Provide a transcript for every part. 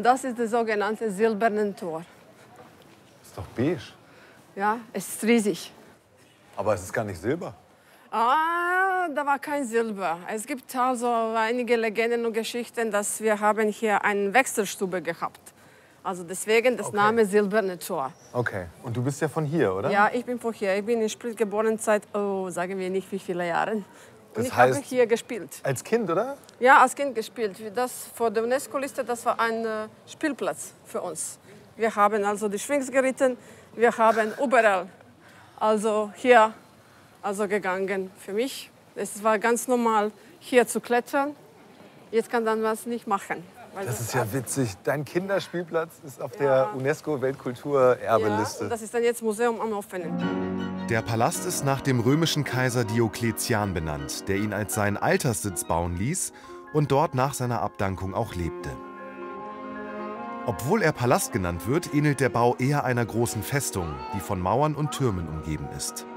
das ist das sogenannte silberne Tor. Ist doch beige. Ja, es ist riesig. Aber es ist gar nicht Silber. Ah, da war kein Silber. Es gibt also einige Legenden und Geschichten, dass wir haben hier eine Wechselstube gehabt. Also deswegen das Name Silberne Tor. Okay. Und du bist ja von hier, oder? Ja, ich bin von hier. Ich bin in Split geboren seit, sagen wir nicht wie viele Jahren. Und Das ich heißt, habe hier gespielt. als Kind, oder? Ja, als Kind gespielt. Das vor der UNESCO-Liste, das war ein Spielplatz für uns. Wir haben also die Schwings geritten, wir haben überall, also hier, also gegangen für mich. Es war ganz normal, hier zu klettern. Jetzt kann man was nicht machen. Das ist ja witzig. Dein Kinderspielplatz ist auf der UNESCO-Weltkulturerbeliste. Ja, und das ist dann jetzt Museum am Offenen. Der Palast ist nach dem römischen Kaiser Diokletian benannt, der ihn als seinen Alterssitz bauen ließ und dort nach seiner Abdankung auch lebte. Obwohl er Palast genannt wird, ähnelt der Bau eher einer großen Festung, die von Mauern und Türmen umgeben ist.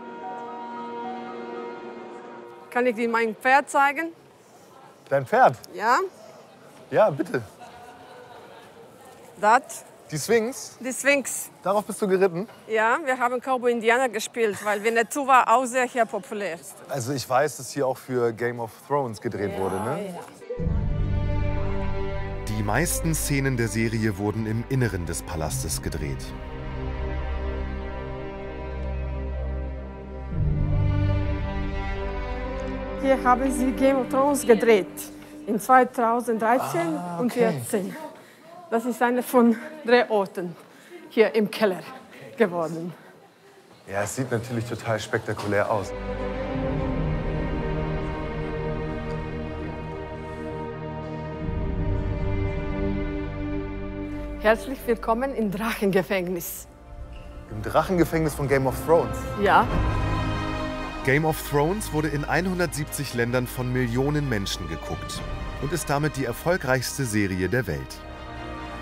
Kann ich dir mein Pferd zeigen? Dein Pferd? Ja, Ja, bitte. das, Die Sphinx? die Sphinx. Darauf bist du geritten? Ja, wir haben Cowboy Indianer gespielt, weil Winnetou war auch sehr hier populär. Also ich weiß, dass hier auch für Game of Thrones gedreht wurde, ne? Die meisten Szenen der Serie wurden im Inneren des Palastes gedreht. Hier haben sie Game of Thrones gedreht. In 2013 und 2014. Das ist eine von Drehorten hier im Keller geworden. Ja, es sieht natürlich total spektakulär aus. Herzlich willkommen im Drachengefängnis. Im Drachengefängnis von Game of Thrones. Ja, Game of Thrones wurde in 170 Ländern von Millionen Menschen geguckt und ist damit die erfolgreichste Serie der Welt.